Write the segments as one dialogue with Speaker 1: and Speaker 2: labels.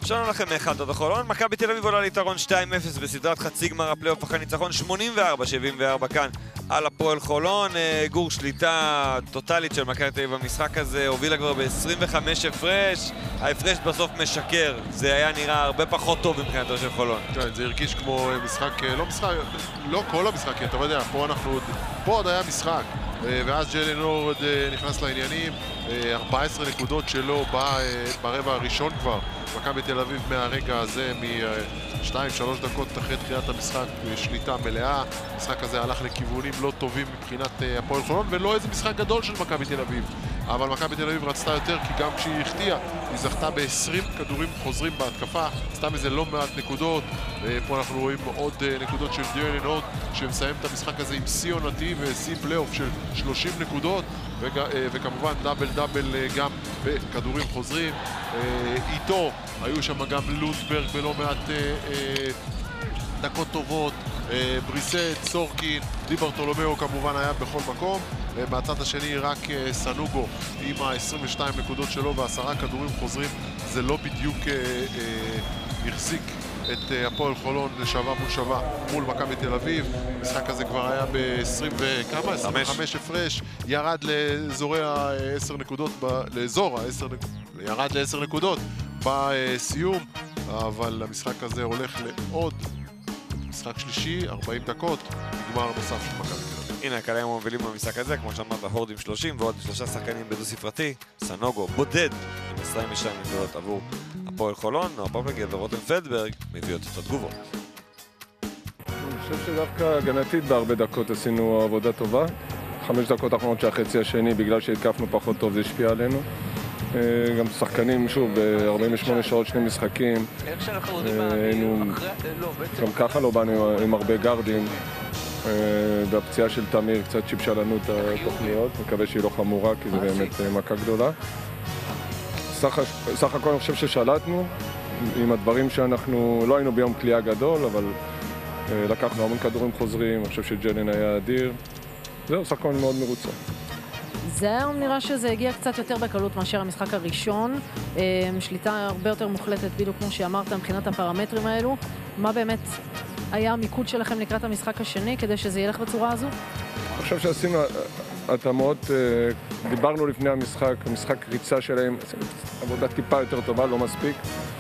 Speaker 1: שלום לכם מאחד חולון. מכבי תל אביב עולה ליתרון 2-0 בסדרת חצי גמר הפלייאוף אחרי ניצחון 84-74 כאן על הפועל חולון. גור, שליטה טוטלית של מכבי תל אביב במשחק הזה, הובילה כבר ב-25 הפרש. ההפרש בסוף משקר, זה היה נראה הרבה פחות טוב מבחינתו של חולון.
Speaker 2: כן, זה הרגיש כמו משחק, לא כל המשחק, אתה יודע, פה עוד היה משחק, ואז ג'לן הורד נכנס לעניינים, 14 נקודות שלו ברבע הראשון כבר. מכבי תל אביב מהרגע הזה, מ-2-3 דקות אחרי תחילת המשחק, שליטה מלאה. המשחק הזה הלך לכיוונים לא טובים מבחינת הפועל חולון, ולא איזה משחק גדול של מכבי תל אביב. אבל מכבי תל אביב רצתה יותר, כי גם כשהיא החטיאה, היא זכתה ב-20 כדורים חוזרים בהתקפה, סתם איזה לא מעט נקודות. פה אנחנו רואים עוד נקודות של ג'לן הורד, שמסיים את המשחק הזה עם שיא עונתי ושיא פלייאוף של 30 נקודות, וכמובן דאבל גם בכדורים חוזרים. איתו היו שם גם לונדברג בלא מעט דקות טובות, בריסט, סורקין, די ברטולומיאו כמובן היה בכל מקום. מהצד השני רק סנוגו עם ה-22 נקודות שלו ו10 כדורים חוזרים. זה לא בדיוק החזיק את הפועל חולון לשווה מול שווה מול מכבי תל אביב. המשחק הזה כבר היה ב-20 וכמה? 25 הפרש, ירד לאזור ה-10 נקודות, ירד ל-10 נקודות בסיום, אבל המשחק הזה הולך לעוד משחק שלישי, 40 דקות, נגמר נוסף של מכבי תל אביב.
Speaker 1: הנה, הקלעים המובילים במשחק הזה, כמו שאמרת, הורד עם 30 ועוד 3 שחקנים בדו ספרתי. סנוגו בודד עם 22 נקודות עבור הפועל חולון. נועה פופלגר ורותם פלדברג מביאות את התגובות.
Speaker 3: אני חושב שדווקא הגנתית בהרבה דקות עשינו עבודה טובה. 5 דקות האחרונות שהחצי השני, בגלל שהתקפנו פחות טוב, זה השפיע עלינו. גם שחקנים, שוב, ב-48 שעות 2 משחקים, גם ככה לא באנו עם הרבה גרדים, והפציעה של תמיר קצת שיבשה לנו את התוכניות, מקווה שהיא לא חמורה, כי זה באמת מכה גדולה. סך הכל אני חושב ששלטנו עם הדברים שאנחנו, לא היינו ביום קליעה גדול, אבל לקחנו המון כדורים חוזרים, אני חושב שג'לן היה אדיר. זהו, סך הכל מאוד מרוצה.
Speaker 4: זהו, נראה שזה הגיע קצת יותר בקלות מאשר המשחק הראשון. שליטה הרבה יותר מוחלטת, בדיוק כמו שאמרת, מבחינת הפרמטרים האלו. מה באמת היה המיקוד שלכם לקראת המשחק השני, כדי שזה ילך בצורה הזו?
Speaker 3: אני חושב שעשינו התאמות, דיברנו לפני המשחק ריצה שלהם, עבודה טיפה יותר טובה, לא מספיק.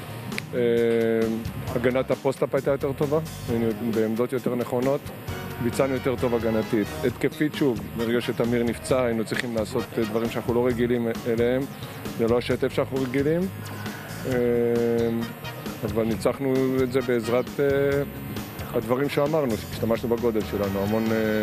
Speaker 3: הגנת הפוסט-אפ הייתה יותר טובה, היינו בעמדות יותר נכונות. ביצענו יותר טוב הגנתית. התקפית שוב, ברגע שתמיר נפצע, היינו צריכים לעשות דברים שאנחנו לא רגילים אליהם. זה לא השטף שאנחנו רגילים. אבל ניצחנו את זה בעזרת הדברים שאמרנו, השתמשנו בגודל שלנו, המון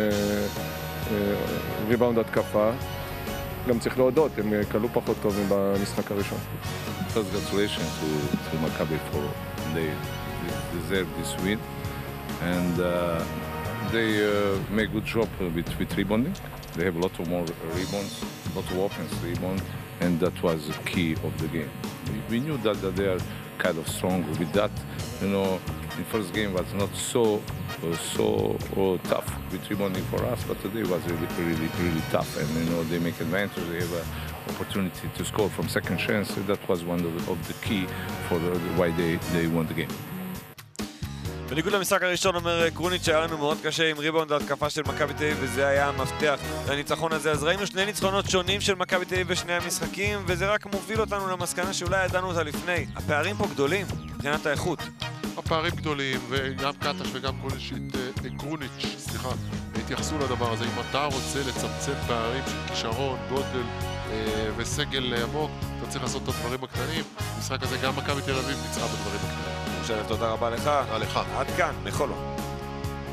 Speaker 3: ריבאונד התקפה. גם צריך להודות, הם קלו פחות טוב במשחק הראשון.
Speaker 5: Congratulations to Maccabi for they deserve this win. And they make good job with rebounding. They have a lot of more rebounds, a lot of offense rebound, and that was the key of the game. We knew that they are kind of strong with that. You know, the first game was not so tough with rebounding for us, but today was really tough. And you know, they make advantage. They have an opportunity to score from second chance. That was one of the key for why they won the game.
Speaker 1: בניגוד למשחק הראשון, אומר קרוניץ', שהיה לנו מאוד קשה עם ריבאונד ההתקפה של מכבי תל אביב, וזה היה המפתח לניצחון הזה. אז ראינו 2 ניצחונות שונים של מכבי תל אביב בשני המשחקים, וזה רק מוביל אותנו למסקנה שאולי ידענו אותה לפני. הפערים פה גדולים מבחינת האיכות.
Speaker 2: הפערים גדולים, וגם קטש וגם קרוניץ', התייחסו לדבר הזה. אם אתה רוצה לצמצם פערים של כישרון, גודל וסגל עמוק, אתה צריך לעשות את הדברים הקטנים. במשחק הזה גם מכבי תל אביב ניצחה בדברים הקטנים.
Speaker 1: תודה רבה לך.
Speaker 2: תודה לך.
Speaker 1: עד כאן, מחולון.